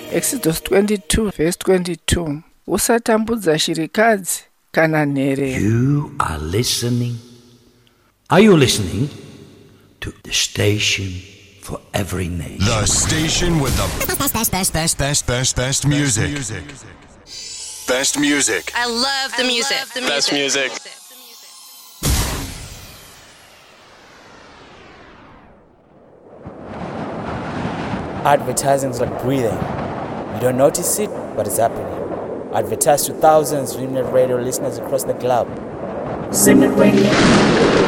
Exodus 22 verse 22. Usatambudza shirikadzi kana nherera. You are listening. Are you listening to the station for every nation? The station with the best music. Best music. I love the music. Best music. Advertising is like breathing. You don't notice it, but it's happening. Advertise to thousands of Simnet Radio listeners across the globe. Simnet Radio.